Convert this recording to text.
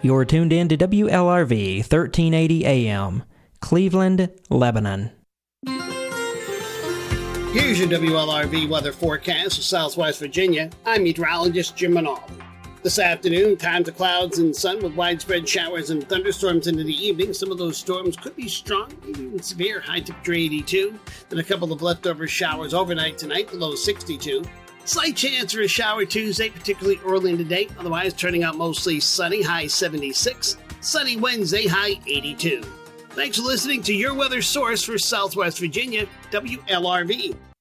You're tuned in to WLRV 1380 AM, Cleveland, Lebanon. Here's your WLRV weather forecast for Southwest Virginia. I'm meteorologist Jim Manal. This afternoon, times of clouds and sun with widespread showers and thunderstorms into the evening. Some of those storms could be strong, even severe, high temperature 82. Then a couple of leftover showers overnight tonight, the low 62. Slight chance for a shower Tuesday, particularly early in the day. Otherwise, turning out mostly sunny, high 76. Sunny Wednesday, high 82. Thanks for listening to your weather source for Southwest Virginia, WLRV.